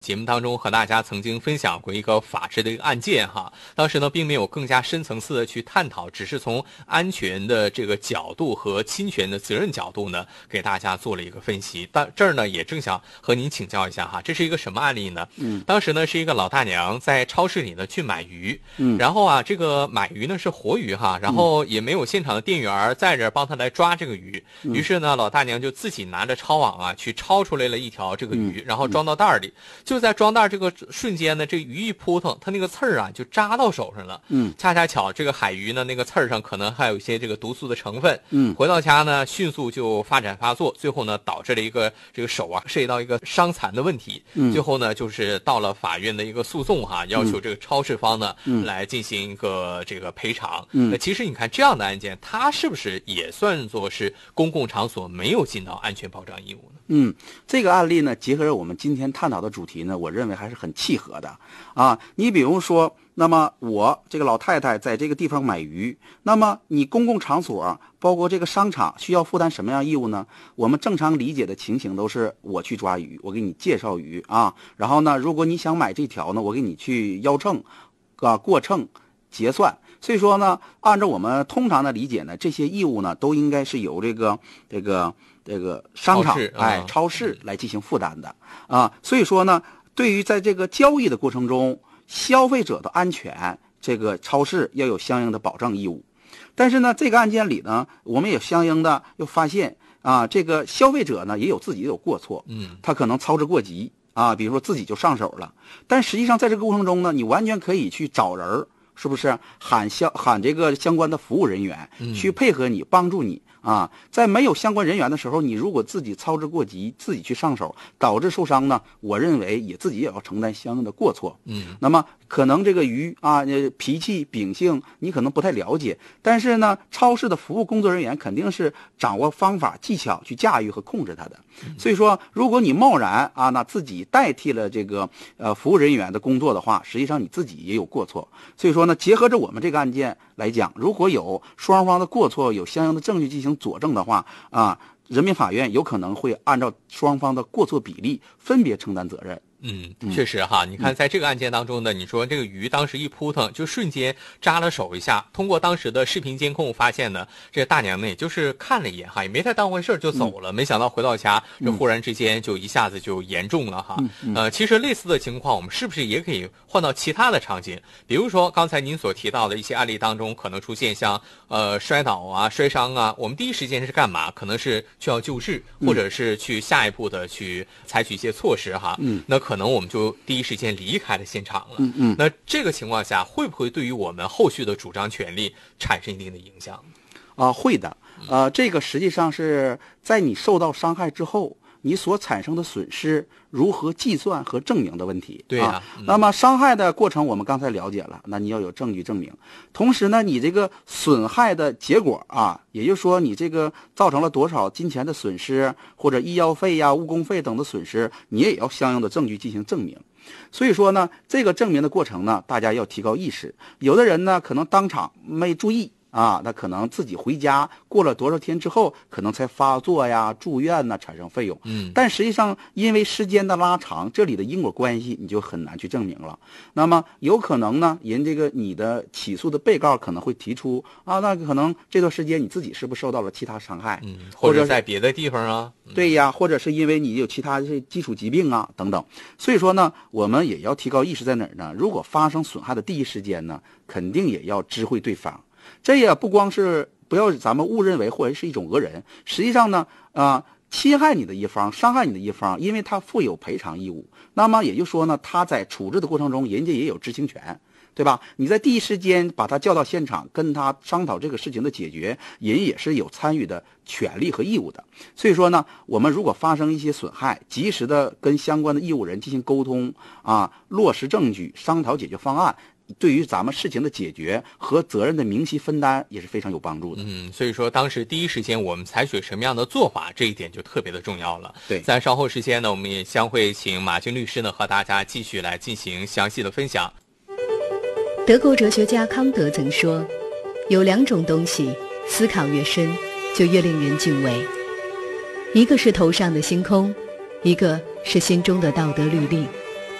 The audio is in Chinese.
节目当中和大家曾经分享过一个法治的一个案件哈，当时呢并没有更加深层次的去探讨，只是从安全的这个角度和侵权的责任角度呢给大家做了一个分析。但这儿呢也正想和您请教一下哈，这是一个什么案例呢？当时呢是一个老大娘在超市里呢去买鱼，然后啊这个买鱼呢是活鱼哈，然后也没有现场的店员在这帮他来抓这个鱼，于是呢老大娘就自己拿着抄网啊去抄出来了一条这个鱼，然后装到袋里。就在装袋这个瞬间呢，这鱼一扑腾，它那个刺儿啊就扎到手上了。恰恰巧这个海鱼呢，那个刺儿上可能还有一些这个毒素的成分。回到家呢，迅速就发展发作，最后呢导致了一个这个手啊涉及到一个伤残的问题。最后呢就是到了法院的一个诉讼哈，要求这个超市方呢来进行一个这个赔偿。那其实你看这样的案件，它是不是也算作是公共场所没有尽到安全保障义务呢？ 这个案例呢，结合着我们今天探讨的主题呢，我认为还是很契合的啊。你比如说，那么我这个老太太在这个地方买鱼，那么你公共场所，包括这个商场，需要负担什么样义务呢？我们正常理解的情形都是我去抓鱼，我给你介绍鱼啊，然后呢，如果你想买这条呢，我给你去腰秤啊，过秤结算。所以说呢，按照我们通常的理解呢，这些义务呢都应该是由这个商场超市来进行负担的啊。所以说呢，对于在这个交易的过程中，消费者的安全，这个超市要有相应的保障义务。但是呢，这个案件里呢，我们也相应的又发现啊，这个消费者呢也有自己有过错，他可能操之过急啊，比如说自己就上手了。但实际上在这个过程中呢，你完全可以去找人，是不是喊这个相关的服务人员去配合你，帮助你啊？在没有相关人员的时候，你如果自己操之过急，自己去上手，导致受伤呢，我认为自己也要承担相应的过错。那么可能这个鱼啊，脾气秉性你可能不太了解，但是呢，超市的服务工作人员肯定是掌握方法技巧去驾驭和控制它的。所以说，如果你贸然啊，那自己代替了这个服务人员的工作的话，实际上你自己也有过错。所以说呢，结合着我们这个案件来讲，如果有双方的过错，有相应的证据进行佐证的话啊，人民法院有可能会按照双方的过错比例分别承担责任。 确实哈，你看在这个案件当中呢，你说这个鱼当时一扑腾就瞬间扎了手一下，通过当时的视频监控发现呢，这个大娘呢也就是看了一眼哈，也没太当回事就走了，没想到回到家这忽然之间就一下子就严重了哈。其实类似的情况我们是不是也可以换到其他的场景，比如说刚才您所提到的一些案例当中可能出现像摔倒啊、摔伤啊，我们第一时间是干嘛？可能是去要救治，或者是去下一步的去采取一些措施哈。那可能我们就第一时间离开了现场了。那这个情况下会不会对于我们后续的主张权利产生一定的影响？ 会的。这个实际上是在你受到伤害之后，你所产生的损失如何计算和证明的问题。 对啊。 那么伤害的过程我们刚才了解了，那你要有证据证明。同时呢，你这个损害的结果啊，也就是说你这个造成了多少金钱的损失，或者医药费呀、误工费等的损失，你也要相应的证据进行证明。所以说呢，这个证明的过程呢，大家要提高意识。有的人呢，可能当场没注意啊，那可能自己回家过了多少天之后，可能才发作呀、住院呐，产生费用。但实际上因为时间的拉长，这里的因果关系你就很难去证明了。那么有可能呢，你的起诉的被告可能会提出啊，那可能这段时间你自己是不是受到了其他伤害， 或者在别的地方啊？ 对呀，或者是因为你有其他基础疾病啊等等。所以说呢，我们也要提高意识在哪儿呢？如果发生损害的第一时间呢，肯定也要知会对方。这也不光是不要咱们误认为或者是一种讹人，实际上呢，侵害你的一方、伤害你的一方，因为他负有赔偿义务，那么也就是说呢，他在处置的过程中，人家也有知情权，对吧？你在第一时间把他叫到现场，跟他商讨这个事情的解决，人也是有参与的权利和义务的。所以说呢，我们如果发生一些损害，及时的跟相关的义务人进行沟通啊，落实证据，商讨解决方案，对于咱们事情的解决和责任的明晰分担也是非常有帮助的。 所以说当时第一时间我们采取什么样的做法，这一点就特别的重要了。 对， 在稍后时间呢，我们也将会请马军律师呢和大家继续来进行详细的分享。 德国哲学家康德曾说，有两种东西，思考越深，就越令人敬畏。一个是头上的星空，一个是心中的道德律令。